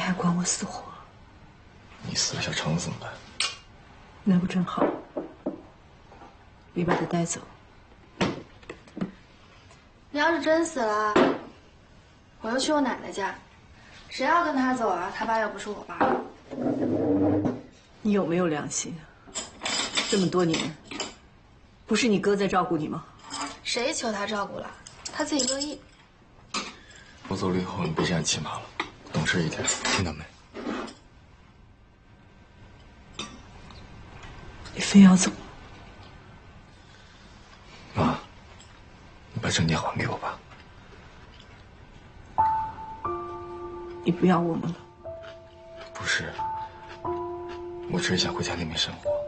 还管我死活？ 你死了，小橙子怎么办？ 那不正好？你把他带走。 你要是真死了，我又去我奶奶家，谁要跟他走啊？他爸又不是我爸。 你有没有良心啊？这么多年，不是你哥在照顾你吗？ 谁求他照顾了？他自己乐意。 我走了以后，你别这样骑马了，懂事一点，听到没？ 你非要走？ 妈，你把证件还给我吧。 你不要我们了？ 不是，我只是想回家那边生活。